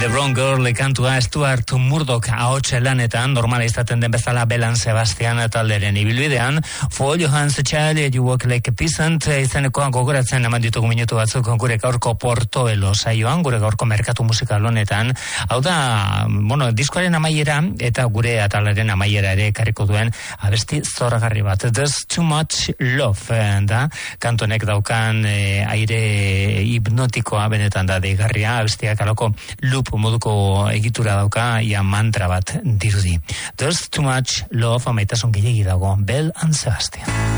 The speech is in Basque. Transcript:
The Wrong Girl kantua Stuart Murdoch ahots lanetan normala izaten den bezala Belan Sebastian talderen ibilbidean For Your Hands a Child You Walk Like a Peasant izenekoa gogoratzen eman ditugu minutu batzuk gure gaurko Portobelo saioan, gure gaurko merkatu musikal honetan. Hau da, diskoaren amaiera eta gure atalaren amaiera ere ekarriko duen abesti zoragarri bat. There's Too Much Love da, kantonek daukan aire hipnotikoa benetan da deigarria, abestiak aloko loop moduko egitura dauka, ia mantra bat dirudi. There's Too Much Love, amaitasun gehiagi dago, Belle and Sebastian.